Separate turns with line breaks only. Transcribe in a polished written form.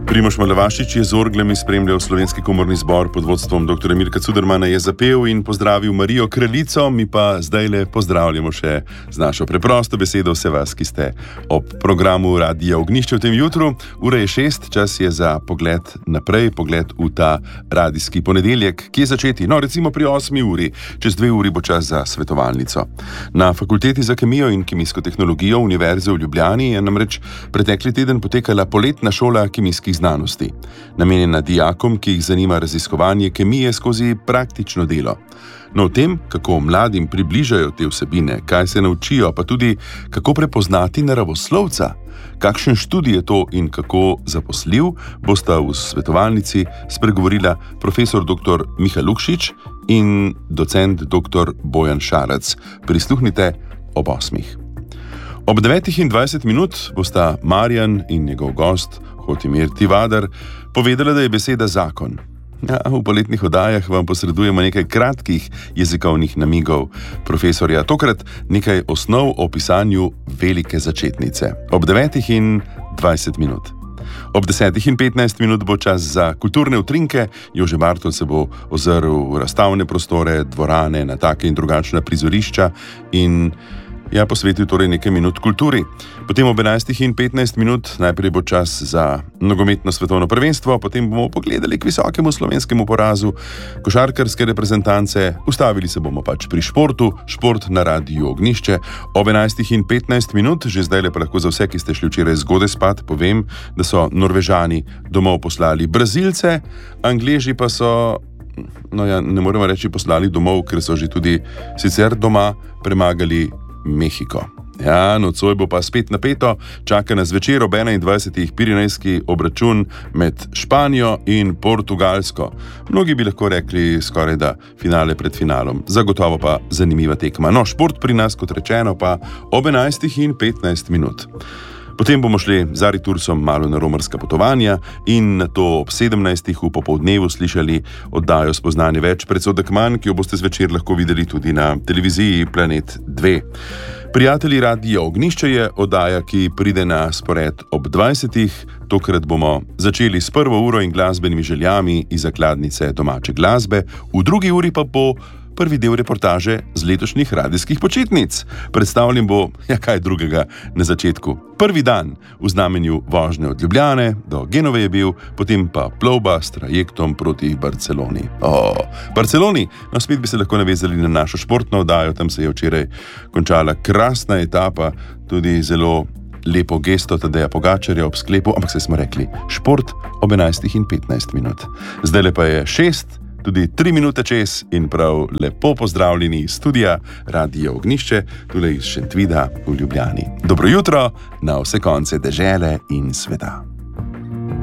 Primož Malavašič je z orglami spremljal Slovenski komorni zbor pod vodstvom dr. Mirka Cudermana, je zapel in pozdravil Marijo Kraljico, mi pa zdajle pozdravljamo še z našo preprosto besedo vse vas, ki ste ob programu Radia Ognjišče v tem jutru. Ura je 6, čas je za pogled naprej, pogled v ta radijski ponedeljek, ki je začeti, recimo pri 8 uri, čez 2 uri bo čas za svetovalnico. Na Fakulteti za kemijo in kemijsko tehnologijo Univerze v Ljubljani je namreč pretekli teden potekala poletna šola kemijskih znanosti, namenjena dijakom, ki jih zanima raziskovanje kemije skozi praktično delo. No, o tem, kako mladim približajo te vsebine, kaj se naučijo, pa tudi kako prepoznati naravoslovca, kakšen študij je to in kako zaposljiv, bosta v svetovalnici spregovorila profesor dr. Miha Lukšič in docent dr. Bojan Šarec. Prisluhnite ob 8. Ob 9:20 bosta Marjan in njegov gost Hotimir Tivadar povedala, da je beseda zakon. V poletnih oddajah vam posredujemo nekaj kratkih jezikovnih namigov profesorja, tokrat nekaj osnov o pisanju velike začetnice. Ob 9:20. Ob 10:15 bo čas za kulturne utrinke. Jože Bartol se bo ozrl v razstavne prostore, dvorane, na take in drugačna prizorišča in posvetil torej nekaj minut kulturi. Potem ob 11:15 najprej bo čas za nogometno svetovno prvenstvo, potem bomo pogledali k visokemu slovenskemu porazu košarkarske reprezentance, ustavili se bomo pri športu, šport na Radiu Ognjišče. Ob 11:15, že zdaj pa lahko za vse, ki ste šli včeraj zgodaj spat, povem, da so Norvežani domov poslali Brazilce, Angleži pa so, ne moremo reči poslali domov, ker so že tudi sicer doma premagali Mehiko. Nocoj bo pa spet napeto, čaka nas večer ob 21. pirinejski obračun med Španijo in Portugalsko. Mnogi bi lahko rekli skoraj da finale pred finalom, zagotovo pa zanimiva tekma. Šport pri nas, kot rečeno, pa ob 11:15. Potem bomo šli z Aritursom malo na romarska potovanja in nato ob 17. v popoldnevu slišali oddajo Spoznanje več, predsodek manj, ki jo boste zvečer lahko videli tudi na televiziji Planet 2. Prijatelji Radia Ognjišče je oddaja, ki pride na spored ob 20. Tokrat bomo začeli s prvo uro in glasbenimi željami iz zakladnice domače glasbe, v drugi uri pa bo prvi del reportaže z letošnjih radijskih počitnic. Predstavljen bo, kaj drugega na začetku. Prvi dan v znamenju vožnje od Ljubljane do Genove je bil, potem pa plovba s trajektom proti Barceloni. Barceloni! Spet bi se lahko navezali na našo športno oddajo, tam se je včeraj končala krasna etapa, tudi zelo lepo gesto Tadeja Pogačarja ob sklepu, ampak se smo rekli, šport ob 11:15. Zdajle pa je 6, tudi 3 minute čez in prav lepo pozdravljeni iz studia Radia Ognjišče, tule iz Šentvida v Ljubljani. Dobro jutro na vse konce dežele in sveta.